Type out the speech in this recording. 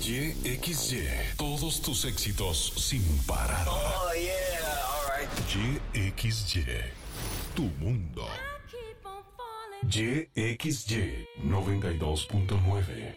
YXY. Todos tus éxitos sin parar. Oh, yeah. All right. YXY. Tu mundo. YXY 92.9.